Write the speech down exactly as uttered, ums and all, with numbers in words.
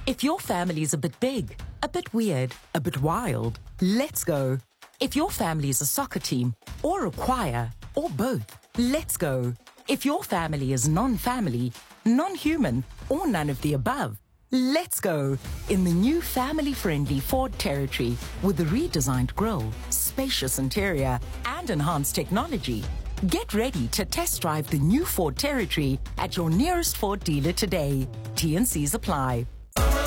If your family's a bit big, a bit weird, a bit wild, let's go. If your family's a soccer team, or a choir, or both, let's go. If your family is non-family, non-human, or none of the above, let's go in the new family-friendly Ford Territory with a redesigned grille, spacious interior, and enhanced technology. Get ready to test drive the new Ford Territory at your nearest Ford dealer today. T and C's apply.